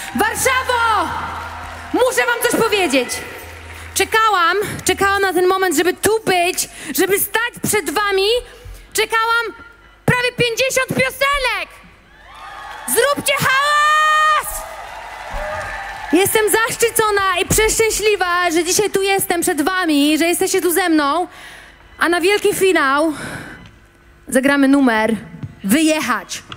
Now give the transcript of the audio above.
Warszawo! Muszę wam coś powiedzieć. Czekałam na ten moment, żeby tu być, żeby stać przed wami. Czekałam prawie 50 piosenek! Zróbcie hałas! Jestem zaszczycona i przeszczęśliwa, że dzisiaj tu jestem przed wami, że jesteście tu ze mną, a na wielki finał zagramy numer Wyjechać.